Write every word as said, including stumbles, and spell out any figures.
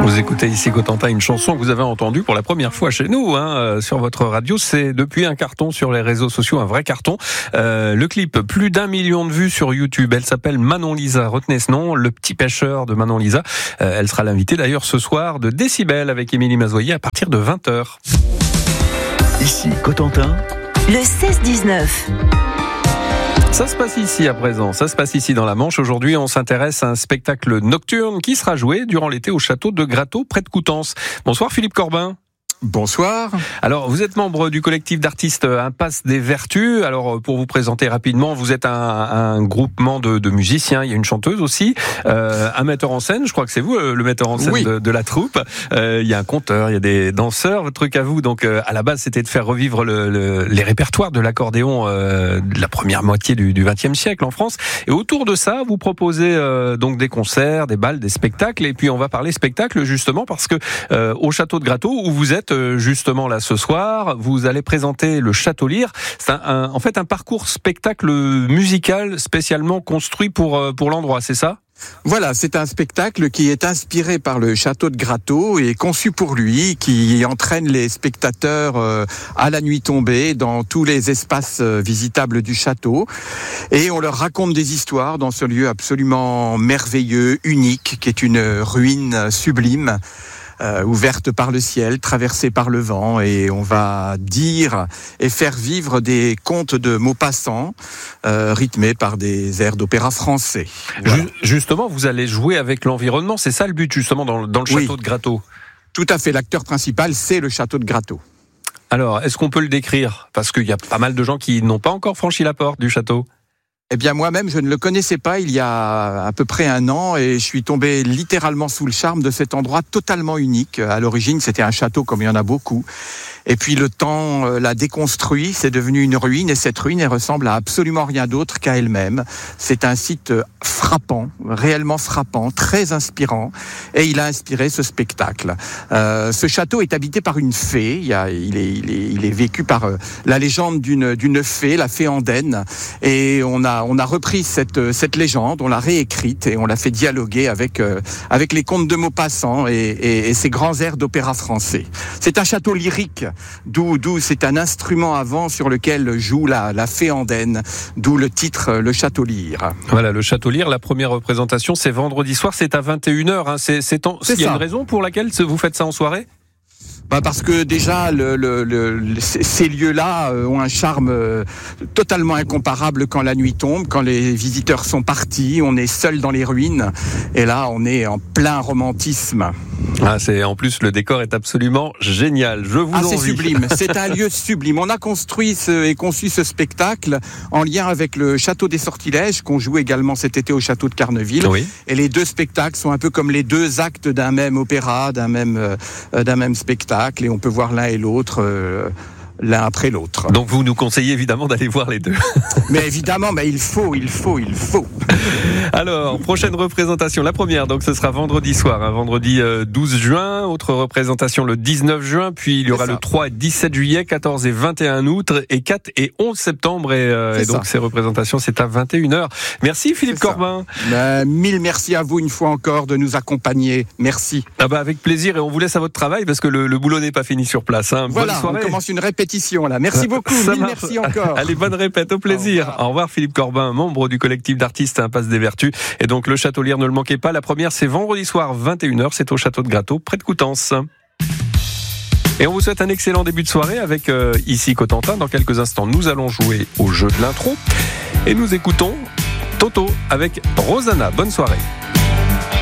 Vous écoutez ici Cotentin, une chanson que vous avez entendue pour la première fois chez nous, hein, sur votre radio. C'est depuis un carton sur les réseaux sociaux, un vrai carton. Euh, le clip, plus d'un million de vues sur YouTube. Elle s'appelle Manon Lisa. Retenez ce nom, Le Petit Pêcheur de Manon Lisa. Euh, elle sera l'invitée d'ailleurs ce soir de Décibel avec Émilie Mazoyer à partir de vingt heures. Ici Cotentin, le seize dix-neuf. Ça se passe ici à présent, ça se passe ici dans la Manche. Aujourd'hui, on s'intéresse à un spectacle nocturne qui sera joué durant l'été au château de Gratteau, près de Coutances. Bonsoir Philippe Corbin. Bonsoir. Alors, vous êtes membre du collectif d'artistes Impasse des Vertus. Alors, pour vous présenter rapidement, vous êtes un, un groupement de, de musiciens. Il y a une chanteuse aussi, euh, un metteur en scène. Je crois que c'est vous, le metteur en scène oui. de, de la troupe. Euh, il y a un conteur, il y a des danseurs. Votre truc à vous, donc, euh, à la base, c'était de faire revivre le, le, les répertoires de l'accordéon euh, de la première moitié du vingtième siècle en France. Et autour de ça, vous proposez euh, donc des concerts, des balles, des spectacles. Et puis, on va parler spectacle justement parce que euh, au château de Gratteau, où vous êtes justement là ce soir, vous allez présenter le Château Lyre. C'est un, un, en fait un parcours spectacle musical spécialement construit pour, pour l'endroit, c'est ça ? Voilà, c'est un spectacle qui est inspiré par le château de Gratteau et conçu pour lui, qui entraîne les spectateurs à la nuit tombée dans tous les espaces visitables du château. Et on leur raconte des histoires dans ce lieu absolument merveilleux, unique, qui est une ruine sublime. Euh, ouverte par le ciel, traversée par le vent, et on va dire et faire vivre des contes de Maupassant, euh, rythmés par des airs d'opéra français. Voilà. Justement, vous allez jouer avec l'environnement, c'est ça le but justement dans, dans le château oui. de Gratteau. Tout à fait, l'acteur principal, c'est le château de Gratteau. Alors, est-ce qu'on peut le décrire ? Parce qu'il y a pas mal de gens qui n'ont pas encore franchi la porte du château. Eh bien, moi-même, je ne le connaissais pas il y a à peu près un an et je suis tombé littéralement sous le charme de cet endroit totalement unique. À l'origine, c'était un château comme il y en a beaucoup. Et puis le temps l'a déconstruit, c'est devenu une ruine et cette ruine, elle ressemble à absolument rien d'autre qu'à elle-même. C'est un site frappant, réellement frappant, très inspirant et il a inspiré ce spectacle. Euh, ce château est habité par une fée, il, y a, il, est, il, est, il est vécu par euh, la légende d'une, d'une fée, la fée Andenne, et on a, on a repris cette, cette légende, on l'a réécrite et on l'a fait dialoguer avec, euh, avec les contes de Maupassant et, et, et ces grands airs d'opéra français. C'est un château lyrique. D'où, d'où c'est un instrument à vent sur lequel joue la, la fée Andenne, d'où le titre Le Château Lyre. Voilà, le Château Lyre, la première représentation, c'est vendredi soir, c'est à vingt et une heures. Hein. C'est, c'est en... c'est Il y a ça. Une raison pour laquelle vous faites ça en soirée ? Bah parce que déjà le, le, le, ces lieux-là ont un charme totalement incomparable quand la nuit tombe, quand les visiteurs sont partis, on est seul dans les ruines et là on est en plein romantisme. Ah, c'est en plus le décor est absolument génial. Je vous ah, envie. C'est sublime. C'est un lieu sublime. On a construit ce, et conçu ce spectacle en lien avec le château des Sortilèges qu'on joue également cet été au château de Carneville. Oui. Et les deux spectacles sont un peu comme les deux actes d'un même opéra, d'un même euh, d'un même spectacle, et on peut voir l'un et l'autre. Euh, l'un après l'autre. Donc vous nous conseillez évidemment d'aller voir les deux. Mais évidemment, mais il faut, il faut, il faut. Alors, prochaine représentation, la première, donc ce sera vendredi soir, hein, vendredi euh, douze juin, autre représentation le dix-neuf juin, puis il y aura le trois et dix-sept juillet, quatorze et vingt et un août, et quatre et onze septembre, et, euh, et donc ces représentations, c'est à vingt et une heures. Merci Philippe c'est Corbin. Ben, mille merci à vous une fois encore de nous accompagner, merci. Ah bah avec plaisir, et on vous laisse à votre travail, parce que le, le boulot n'est pas fini sur place. Hein. Voilà, bonne soirée. On commence une répétition là. Merci beaucoup, Ça mille marche. merci encore. Allez, bonne répète, au plaisir. Au revoir. Au revoir Philippe Corbin, membre du collectif d'artistes Impasse des Vertus. Et donc le Château Lyre, ne le manquez pas. La première, c'est vendredi soir, vingt et une heures. C'est au château de Gratteau, près de Coutances. Et on vous souhaite un excellent début de soirée avec euh, ici Cotentin. Dans quelques instants, nous allons jouer au jeu de l'intro. Et nous écoutons Toto avec Rosanna. Bonne soirée.